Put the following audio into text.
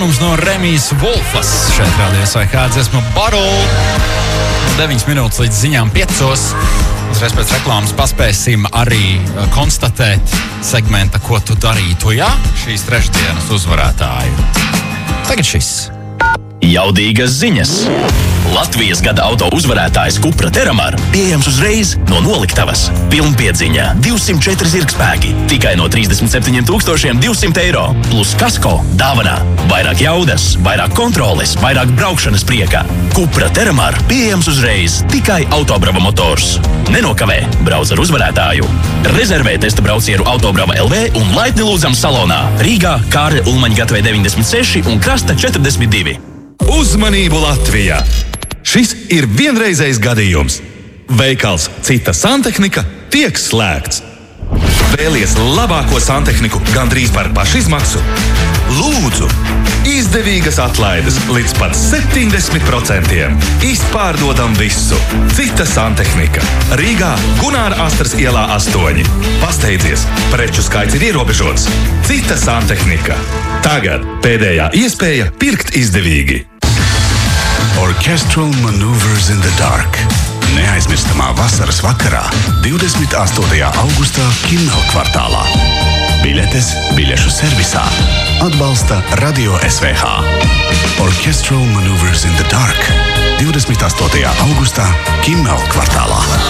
Mums no Remijas Wolfas šeit rādījās vai kāds esmu Barul. 9 minūtes līdz ziņām 5. Uzreiz pēc reklāmas paspēsim arī konstatēt segmenta, ko tu darītu, ja šīs trešdienas uzvarētāju. Tagad šis. Jaudīgas ziņas. Latvijas gada auto uzvarētājs Cupra Terramar pieejams uzreiz no noliktavas. Pilnpiedziņa, 204 zirgspēki, tikai no 37,200 eiro. Plus kasko dāvanā. Vairāk jaudas, vairāk kontroles, vairāk braukšanas prieka. Cupra Terramar pieejams uzreiz, tikai Autobrava motors. Nenokavē, brauc ar uzvarētāju. Rezervē testa braucieru Autobrava LV un laipni lūdzam salonā. Rīgā, Kārļa Ulmaņa gatavē 96 un Krasta 42. Uzmanību Latvijā! Šis ir vienreizējs gadījums. Veikals Cita santehnika tiek slēgts. Vēlies labāko santehniku gandrīz par pašizmaksu? Lūdzu! Izdevīgas atlaides līdz pat 70%. Izpārdodam visu. Cita santehnika. Rīgā, Gunāra Astras ielā 8. Pasteidzies, preču skaits ir ierobežots. Cita santehnika. Tagad pēdējā iespēja pirkt izdevīgi. Orchestral Maneuvers in the Dark. Neaizmirstamā vasaras vakarā 28. augustā Kimmel kvartālā. Biļetes biļešu servisā. Atbalsta Radio SVH. Orchestral Maneuvers in the Dark. 28. augustā Kimmel kvartālā.